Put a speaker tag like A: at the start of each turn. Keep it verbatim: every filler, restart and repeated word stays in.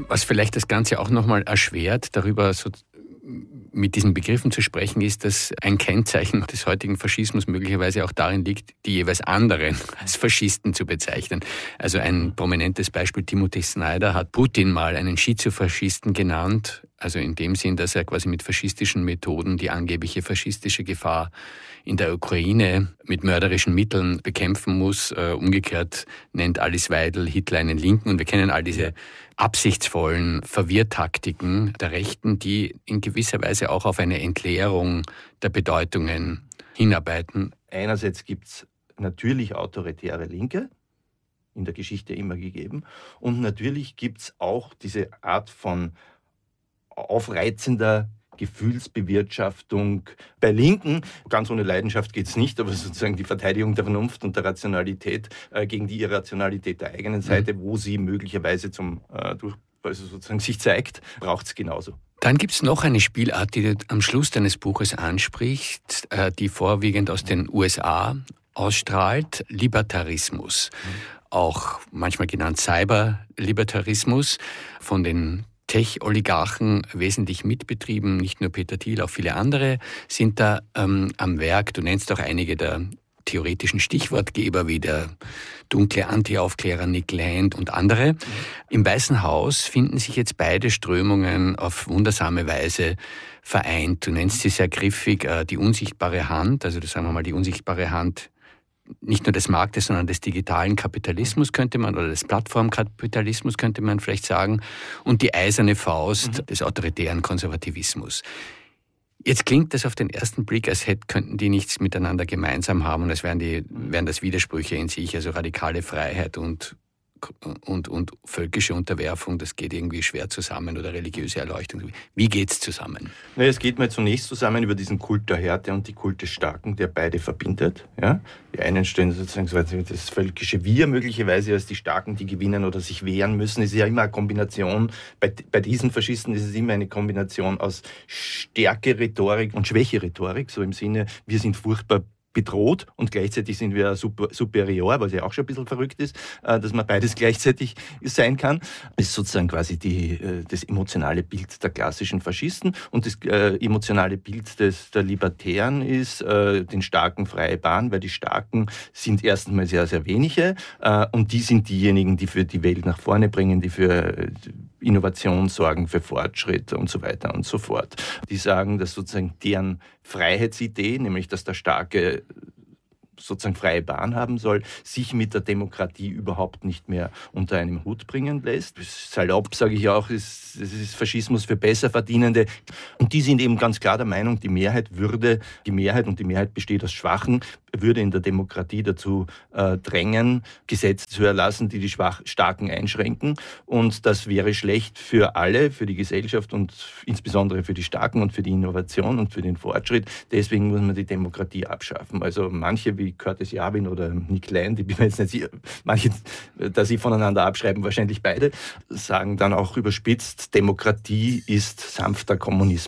A: Was vielleicht das Ganze auch nochmal erschwert, darüber so mit diesen Begriffen zu sprechen, ist, dass ein Kennzeichen des heutigen Faschismus möglicherweise auch darin liegt, die jeweils anderen als Faschisten zu bezeichnen. Also ein prominentes Beispiel, Timothy Snyder hat Putin mal einen Schizofaschisten genannt, also in dem Sinn, dass er quasi mit faschistischen Methoden die angebliche faschistische Gefahr in der Ukraine mit mörderischen Mitteln bekämpfen muss. Äh, umgekehrt nennt Alice Weidel Hitler einen Linken. Und wir kennen all diese absichtsvollen Verwirrtaktiken der Rechten, die in gewisser Weise auch auf eine Entleerung der Bedeutungen hinarbeiten.
B: Einerseits gibt es natürlich autoritäre Linke, in der Geschichte immer gegeben. Und natürlich gibt es auch diese Art von aufreizender Gefühlsbewirtschaftung bei Linken. Ganz ohne Leidenschaft geht es nicht, aber sozusagen die Verteidigung der Vernunft und der Rationalität äh, gegen die Irrationalität der eigenen Seite, wo sie möglicherweise zum äh, durch, also sozusagen sich zeigt, braucht es genauso.
A: Dann gibt es noch eine Spielart, die du am Schluss deines Buches ansprichst, äh, die vorwiegend aus den U S A ausstrahlt, Libertarismus. Mhm. Auch manchmal genannt Cyberlibertarismus, von den Tech-Oligarchen wesentlich mitbetrieben, nicht nur Peter Thiel, auch viele andere sind da ähm, am Werk. Du nennst auch einige der theoretischen Stichwortgeber wie der dunkle Anti-Aufklärer Nick Land und andere. Mhm. Im Weißen Haus finden sich jetzt beide Strömungen auf wundersame Weise vereint. Du nennst sie sehr griffig äh, die unsichtbare Hand, also das sagen wir mal die unsichtbare Hand nicht nur des Marktes, sondern des digitalen Kapitalismus könnte man, oder des Plattformkapitalismus könnte man vielleicht sagen, und die eiserne Faust mhm. des autoritären Konservativismus. Jetzt klingt das auf den ersten Blick, als hätten, könnten die nichts miteinander gemeinsam haben und als wären, die, wären das Widersprüche in sich, also radikale Freiheit und Und, und völkische Unterwerfung, das geht irgendwie schwer zusammen, oder religiöse Erleuchtung. Wie geht's zusammen?
B: Na, es geht mal zunächst zusammen über diesen Kult der Härte und die Kult des Starken, der beide verbindet. Ja? Die einen stellen sozusagen das völkische Wir möglicherweise als die Starken, die gewinnen oder sich wehren müssen. Es ist ja immer eine Kombination, bei, bei diesen Faschisten ist es immer eine Kombination aus Stärke-Rhetorik und Schwäche-Rhetorik, so im Sinne, wir sind furchtbar bedroht und gleichzeitig sind wir super, superior, was ja auch schon ein bisschen verrückt ist, dass man beides gleichzeitig sein kann. Das ist sozusagen quasi die, das emotionale Bild der klassischen Faschisten, und das äh, emotionale Bild des, der Libertären ist äh, den Starken freie Bahn, weil die Starken sind erstens mal sehr, sehr wenige äh, und die sind diejenigen, die für die Welt nach vorne bringen, die für Innovation sorgen, für Fortschritt und so weiter und so fort. Die sagen, dass sozusagen deren Freiheitsidee, nämlich dass der Starke sozusagen freie Bahn haben soll, sich mit der Demokratie überhaupt nicht mehr unter einem Hut bringen lässt. Salopp sage ich auch, es ist Faschismus für Besserverdienende. Und die sind eben ganz klar der Meinung, die Mehrheit würde, die Mehrheit, und die Mehrheit besteht aus Schwachen, würde in der Demokratie dazu äh, drängen, Gesetze zu erlassen, die die Schwach Starken einschränken. Und das wäre schlecht für alle, für die Gesellschaft und insbesondere für die Starken und für die Innovation und für den Fortschritt. Deswegen muss man die Demokratie abschaffen. Also manche wie Curtis Yarvin oder Nick Land, die bin mir jetzt nicht sicher, manche, da sie voneinander abschreiben, wahrscheinlich beide, sagen dann auch überspitzt, Demokratie ist sanfter Kommunismus.